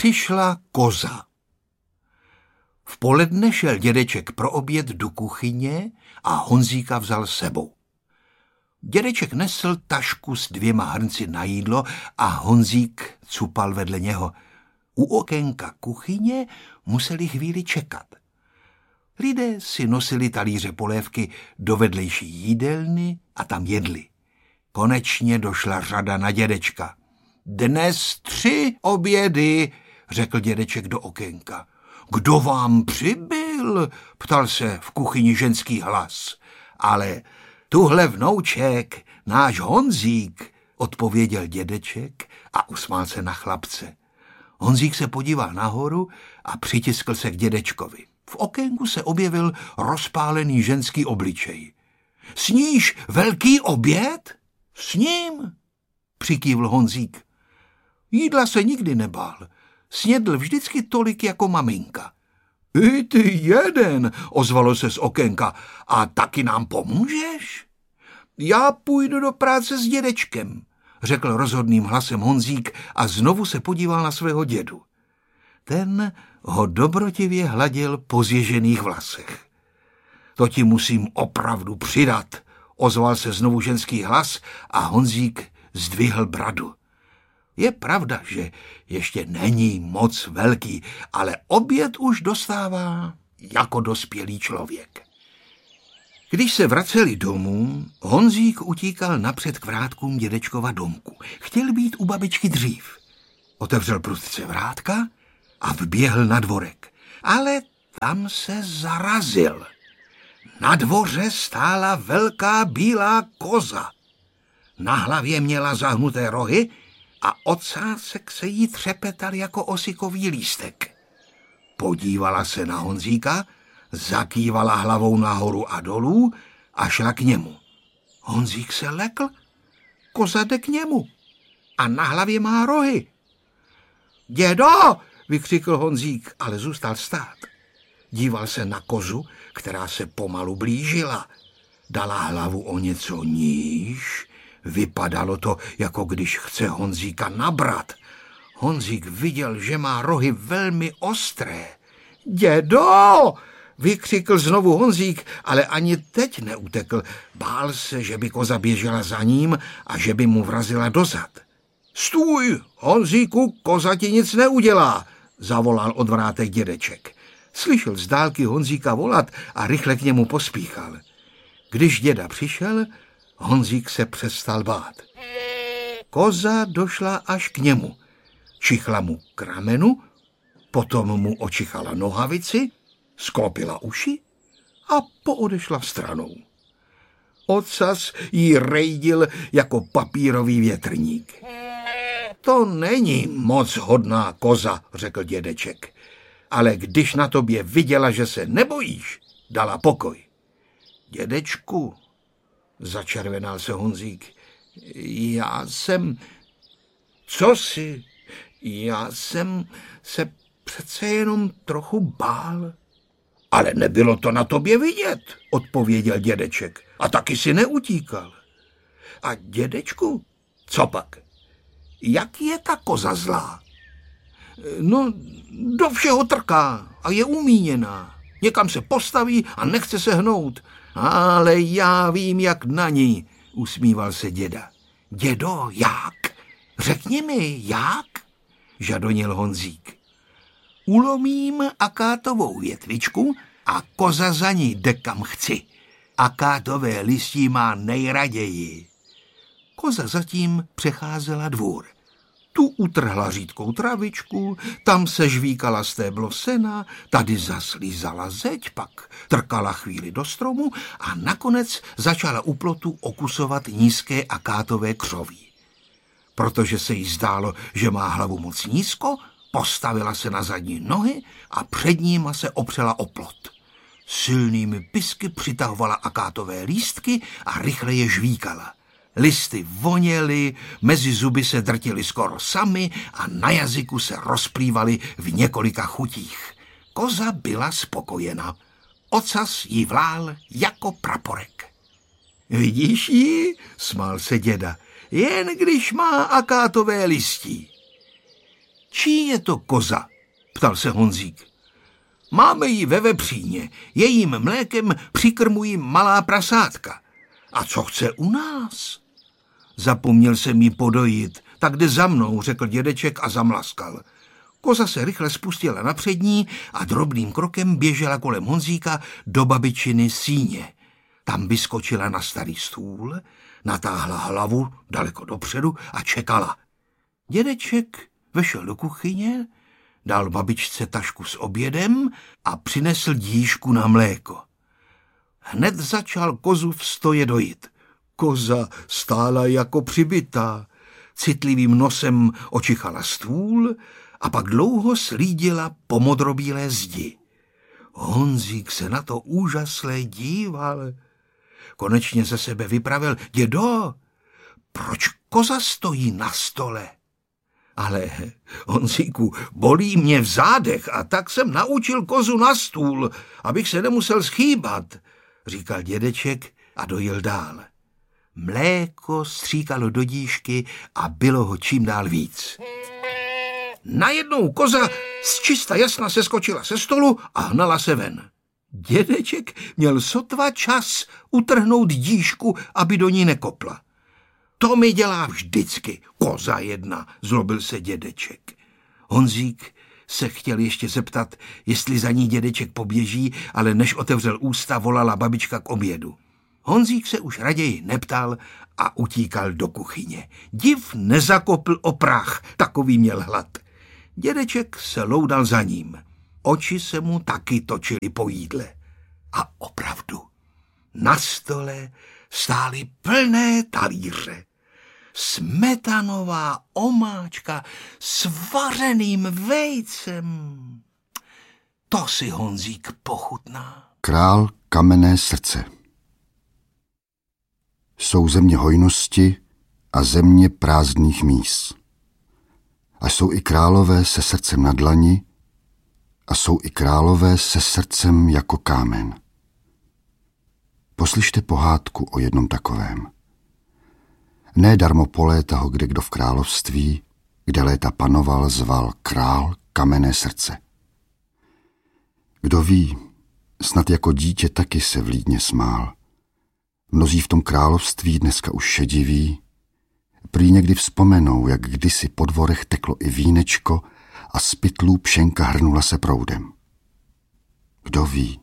přišla koza. V poledne šel dědeček pro oběd do kuchyně a Honzíka vzal sebou. Dědeček nesl tašku s 2 hrnci na jídlo a Honzík cupal vedle něho. U okénka kuchyně museli chvíli čekat. Lidé si nosili talíře polévky do vedlejší jídelny a tam jedli. Konečně došla řada na dědečka. Dnes 3 obědy, řekl dědeček do okénka. Kdo vám přibyl? Ptal se v kuchyni ženský hlas. Ale tuhle vnouček, náš Honzík, odpověděl dědeček a usmál se na chlapce. Honzík se podíval nahoru a přitiskl se k dědečkovi. V okénku se objevil rozpálený ženský obličej. Sníš velký oběd? Sním, přikývl Honzík. Jídla se nikdy nebál. Snědl vždycky tolik jako maminka. I ty jeden, ozvalo se z okénka. A taky nám pomůžeš? Já půjdu do práce s dědečkem, řekl rozhodným hlasem Honzík a znovu se podíval na svého dědu. Ten ho dobrotivě hladil po zježených vlasech. To ti musím opravdu přidat, ozval se znovu ženský hlas a Honzík zdvihl bradu. Je pravda, že ještě není moc velký, ale oběd už dostává jako dospělý člověk. Když se vraceli domů, Honzík utíkal napřed k vrátkům dědečkova domku. Chtěl být u babičky dřív. Otevřel prudce vrátka a vběhl na dvorek. Ale tam se zarazil. Na dvoře stála velká bílá koza. Na hlavě měla zahnuté rohy a ocásek se jí třepetal jako osikový lístek. Podívala se na Honzíka, zakývala hlavou nahoru a dolů a šla k němu. Honzík se lekl, koza jde k němu a na hlavě má rohy. Dědo, vykřikl Honzík, ale zůstal stát. Díval se na kozu, která se pomalu blížila. Dala hlavu o něco níž. Vypadalo to, jako když chce Honzíka nabrat. Honzík viděl, že má rohy velmi ostré. Dědo! Vykřikl znovu Honzík, ale ani teď neutekl. Bál se, že by koza běžela za ním a že by mu vrazila dozad. Stůj, Honzíku, koza ti nic neudělá, zavolal od vrátek dědeček. Slyšel z dálky Honzíka volat a rychle k němu pospíchal. Když děda přišel, Honzík se přestal bát. Koza došla až k němu. Čichla mu k ramenu, potom mu očichala nohavici, sklopila uši a poodešla stranou. Ocas jí rejdil jako papírový větrník. To není moc hodná koza, řekl dědeček, ale když na tobě viděla, že se nebojíš, dala pokoj. Dědečku, začervenal se Honzík, já jsem se přece jenom trochu bál. Ale nebylo to na tobě vidět, odpověděl dědeček. A taky si neutíkal. A dědečku, co pak? Jak je ta koza zlá? No, do všeho trká a je umíněná. Někam se postaví a nechce se hnout. Ale já vím, jak na ní, usmíval se děda. Dědo, jak? Řekni mi, jak? Žadonil Honzík. Ulomím akátovou větvičku a koza za ní jde kam chci. Akátové listí má nejraději. Koza zatím přecházela dvůr. Tu utrhla řídkou travičku, tam se žvíkala stéblo sena, tady zaslízala zeď, pak trkala chvíli do stromu a nakonec začala u plotu okusovat nízké akátové křoví. Protože se jí zdálo, že má hlavu moc nízko, postavila se na zadní nohy a před níma se opřela o plot. Silnými pisky přitahovala akátové lístky a rychle je žvíkala. Listy voněly, mezi zuby se drtily skoro samy a na jazyku se rozplývaly v několika chutích. Koza byla spokojena. Ocas jí vlál jako praporek. Vidíš ji? Smál se děda. Jen když má akátové listí. Čí je to koza? Ptal se Honzík. Máme ji ve vepříně, jejím mlékem přikrmují malá prasátka. A co chce u nás? Zapomněl jsem jí podojit, tak jde za mnou, řekl dědeček a zamlaskal. Koza se rychle spustila na přední a drobným krokem běžela kolem Honzíka do babičiny síně. Tam vyskočila na starý stůl, natáhla hlavu daleko dopředu a čekala. Dědeček vešel do kuchyně, dal babičce tašku s obědem a přinesl dýšku na mléko. Hned začal kozu v stoje dojit. Koza stála jako přibitá, citlivým nosem očichala stůl a pak dlouho slídila po modrobílé zdi. Honzík se na to úžasle díval. Konečně ze sebe vypravil: dědo, proč koza stojí na stole? Ale, Honzíku, bolí mě v zádech a tak jsem naučil kozu na stůl, abych se nemusel schýbat, říkal dědeček a dojel dál. Mléko stříkalo do dýšky a bylo ho čím dál víc. Najednou koza zčista jasna seskočila se stolu a hnala se ven. Dědeček měl sotva čas utrhnout dýšku, aby do ní nekopla. To mi dělá vždycky, koza jedna, zlobil se dědeček. Honzík se chtěl ještě zeptat, jestli za ní dědeček poběží, ale než otevřel ústa, volala babička k obědu. Honzík se už raději neptal a utíkal do kuchyně. Div nezakopl o prach, takový měl hlad. Dědeček se loudal za ním. Oči se mu taky točily po jídle. A opravdu, na stole stály plné talíře. Smetanová omáčka s vařeným vejcem. To si Honzík pochutná. Král kamenné srdce. Jsou země hojnosti a země prázdných míst. A jsou i králové se srdcem na dlani a jsou i králové se srdcem jako kámen. Poslyšte pohádku o jednom takovém. Ne darmo po léta ho kdekdo v království, kde léta panoval, zval král kamenné srdce. Kdo ví, snad jako dítě taky se vlídně smál. Mnozí v tom království dneska už šediví, prý někdy vzpomenou, jak kdysi po dvorech teklo i vínečko a z pytlů pšenka hrnula se proudem. Kdo ví?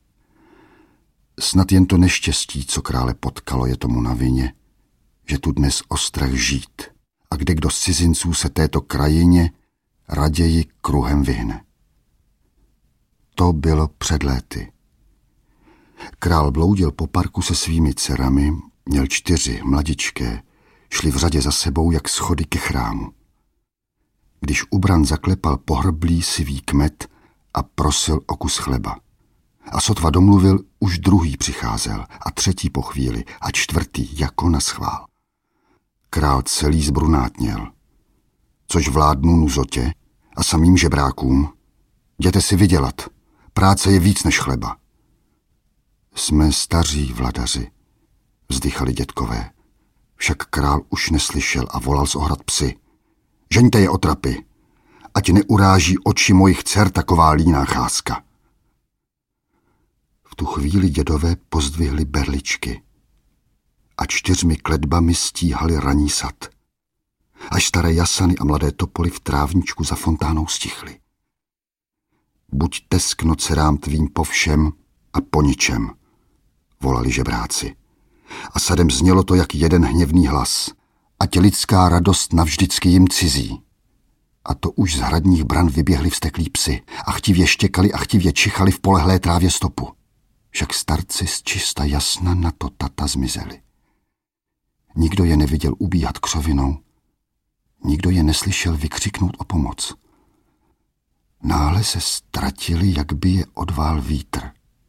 Snad jen to neštěstí, co krále potkalo, je tomu na vině, že tu dnes ostrach žít a kdekdo z cizinců se této krajině raději kruhem vyhne. To bylo před léty. Král bloudil po parku se svými dcerami, měl 4 mladičké, šli v řadě za sebou jak schody ke chrámu. Když u bran zaklepal pohrblý sivý kmet a prosil o kus chleba. A sotva domluvil, už druhý přicházel a 3. po chvíli a 4. jako na schvál. Král celý zbrunátněl. Což vládnu nuzotě a samým žebrákům? Jděte si vydělat, práce je víc než chleba. Jsme staří vladaři, vzdychali dětkové. Však král už neslyšel a volal z ohrad psy. Žeňte je otrapy, ať neuráží oči mojich dcer taková líná cházka. V tu chvíli dědové pozdvihli berličky a 4 kletbami stíhali raní sad. Až staré jasany a mladé topoly v trávničku za fontánou stichly. Buď teskno dcerám tvým po všem a po ničem, volali žebráci. A sadem znělo to jak jeden hněvný hlas. Ať lidská radost navždycky jim cizí. A to už z hradních bran vyběhli vzteklí psy a chtivě štěkali a chtivě čichali v polehlé trávě stopu. Však starci z čista jasna na to tata zmizeli. Nikdo je neviděl ubíhat křovinou, nikdo je neslyšel vykřiknout o pomoc. Náhle se ztratili, jak by je odvál vítr.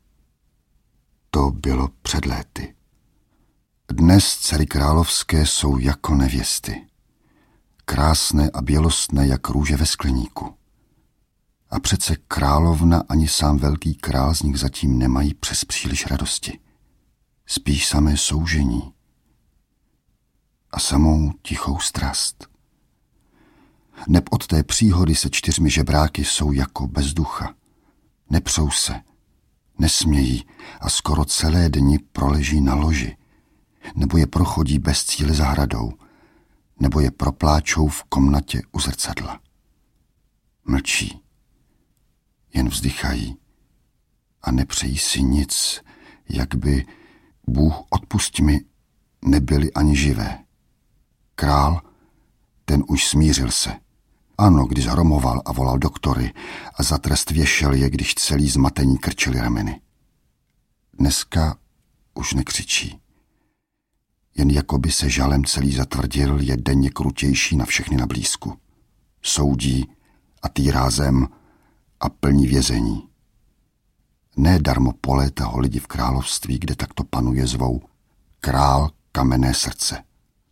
To bylo před léty. Dnes dcery královské jsou jako nevěsty. Krásné a bělostné jak růže ve skleníku. A přece královna ani sám velký král z nich zatím nemají přes příliš radosti. Spíš samé soužení a samou tichou strast. Neb od té příhody se 4 žebráky jsou jako bez ducha. Nepřou se, nesmějí a skoro celé dny proleží na loži, nebo je prochodí bez cíle zahradou, nebo je propláčou v komnatě u zrcadla. Mlčí, jen vzdychají a nepřejí si nic, jak by, Bůh odpusť mi, nebyly ani živé. Král, ten už smířil se. Ano, když hromoval a volal doktory a za trest věšel je, když celý zmatení krčili rameny. Dneska už nekřičí. Jen jako by se žalem celý zatvrdil, je denně krutější na všechny na blízku. Soudí a týrá zem a plní vězení. Ne darmo poléta ho lidi v království, kde takto panuje, zvou král kamenné srdce.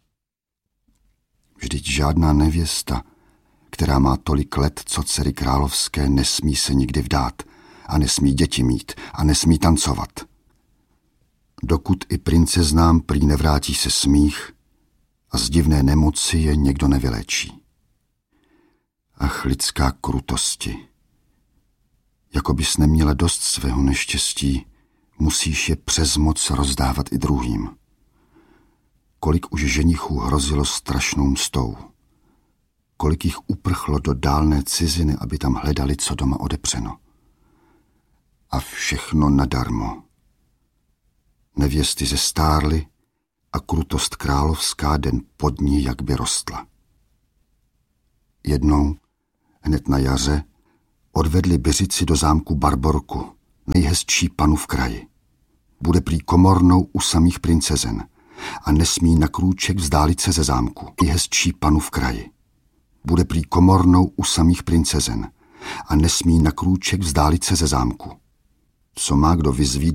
Vždyť žádná nevěsta, která má tolik let, co dcery královské, nesmí se nikdy vdát a nesmí děti mít a nesmí tancovat. Dokud i princeznám prý nevrátí se smích a z divné nemoci je někdo nevyléčí. Ach, lidská krutosti. Jako bys neměla dost svého neštěstí, musíš je přes moc rozdávat i druhým. Kolik už ženichů hrozilo strašnou mstou. Kolik jich uprchlo do dálné ciziny, aby tam hledali, co doma odepřeno. A všechno nadarmo. Nevěsty zestárly a krutost královská den pod ní jak by rostla. Jednou, hned na jaře, odvedli Byřici do zámku Barborku, nejhezčí panu v kraji. Bude prý komornou u samých princezen a nesmí na krůček vzdálit se ze zámku, nejhezčí panu v kraji. Bude prý komornou u samých princezen a nesmí na krůček vzdálit se ze zámku. Co má kdo vyzvídat,